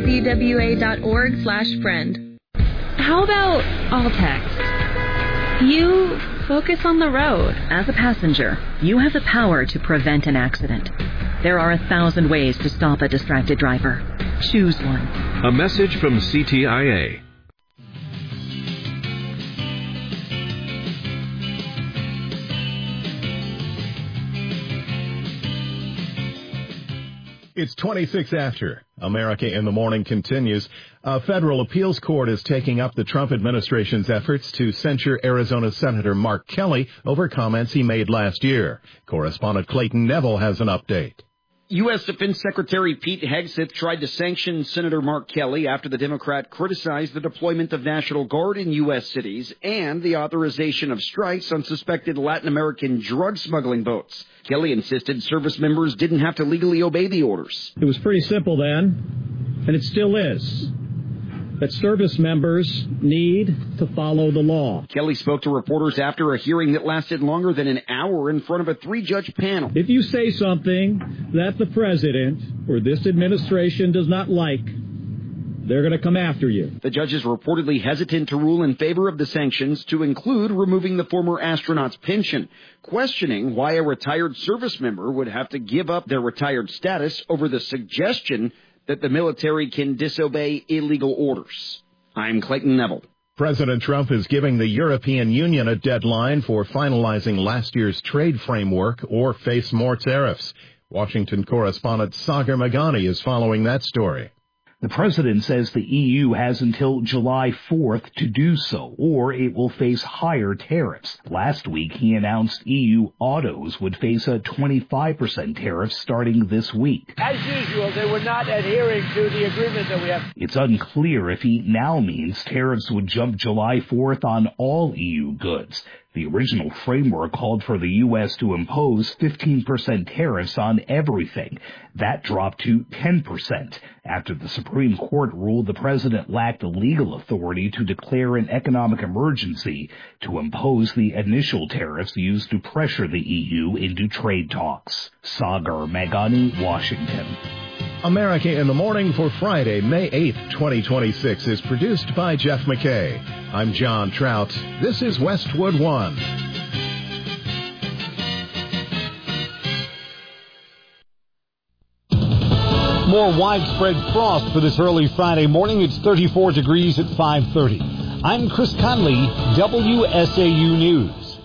cwa.org/friend. How about all text? You focus on the road. As a passenger, you have the power to prevent an accident. There are 1,000 ways to stop a distracted driver. Choose one. A message from CTIA. It's 26 after. America in the Morning continues. A federal appeals court is taking up the Trump administration's efforts to censure Arizona Senator Mark Kelly over comments he made last year. Correspondent Clayton Neville has an update. U.S. Defense Secretary Pete Hegseth tried to sanction Senator Mark Kelly after the Democrat criticized the deployment of National Guard in U.S. cities and the authorization of strikes on suspected Latin American drug smuggling boats. Kelly insisted service members didn't have to legally obey the orders. It was pretty simple then, and it still is, that service members need to follow the law. Kelly spoke to reporters after a hearing that lasted longer than an hour in front of a 3-judge panel. If you say something that the president or this administration does not like, they're going to come after you. The judge is reportedly hesitant to rule in favor of the sanctions, to include removing the former astronaut's pension, questioning why a retired service member would have to give up their retired status over the suggestion that the military can disobey illegal orders. I'm Clayton Neville. President Trump is giving the European Union a deadline for finalizing last year's trade framework or face more tariffs. Washington correspondent Sagar Meghani is following that story. The president says the EU has until July 4th to do so, or it will face higher tariffs. Last week, he announced EU autos would face a 25% tariff starting this week. As usual, they were not adhering to the agreement that we have. It's unclear if he now means tariffs would jump July 4th on all EU goods. The original framework called for the U.S. to impose 15% tariffs on everything. That dropped to 10% after the Supreme Court ruled the president lacked legal authority to declare an economic emergency to impose the initial tariffs used to pressure the EU into trade talks. Sagar Meghani, Washington. America in the Morning for Friday, May 8th, 2026 is produced by Jeff McKay. I'm John Trout. This is Westwood One. More widespread frost for this early Friday morning. It's 34 degrees at 5:30. I'm Chris Conley, WSAU News.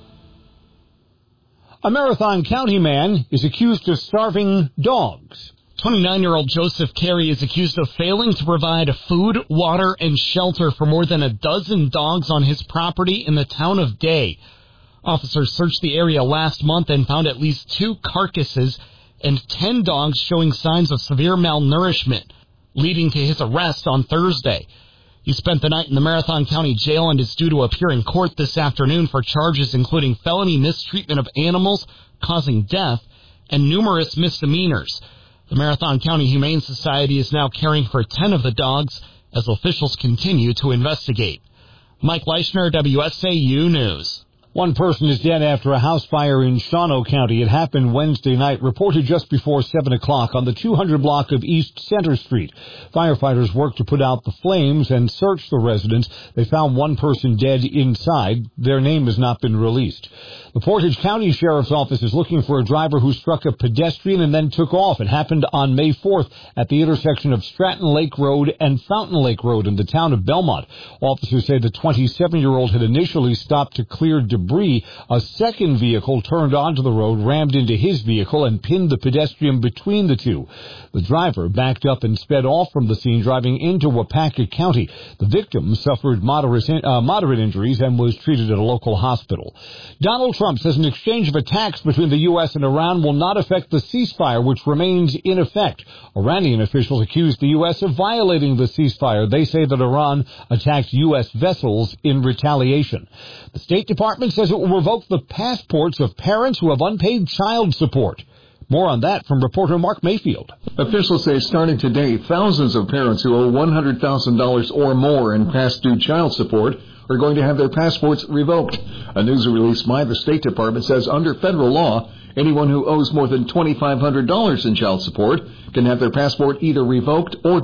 A Marathon County man is accused of starving dogs. 29-year-old Joseph Carey is accused of failing to provide food, water, and shelter for more than a dozen dogs on his property in the town of Day. Officers searched the area last month and found at least 2 carcasses and 10 dogs showing signs of severe malnourishment, leading to his arrest on Thursday. He spent the night in the Marathon County Jail and is due to appear in court this afternoon for charges including felony mistreatment of animals causing death and numerous misdemeanors. The Marathon County Humane Society is now caring for 10 of the dogs as officials continue to investigate. Mike Leischner, WSAU News. One person is dead after a house fire in Shawano County. It happened Wednesday night, reported just before 7 o'clock on the 200 block of East Center Street. Firefighters worked to put out the flames and search the residence. They found one person dead inside. Their name has not been released. The Portage County Sheriff's Office is looking for a driver who struck a pedestrian and then took off. It happened on May 4th at the intersection of Stratton Lake Road and Fountain Lake Road in the town of Belmont. Officers say the 27-year-old had initially stopped to clear debris. A second vehicle turned onto the road, rammed into his vehicle, and pinned the pedestrian between the two. The driver backed up and sped off from the scene, driving into Wapaka County. The victim suffered moderate injuries and was treated at a local hospital. Donald Trump says an exchange of attacks between the U.S. and Iran will not affect the ceasefire, which remains in effect. Iranian officials accuse the U.S. of violating the ceasefire. They say that Iran attacked U.S. vessels in retaliation. The State Department says it will revoke the passports of parents who have unpaid child support. More on that from reporter Mark Mayfield. Officials say starting today, thousands of parents who owe $100,000 or more in past due child support are going to have their passports revoked. A news release by the State Department says under federal law, anyone who owes more than $2,500 in child support can have their passport either revoked or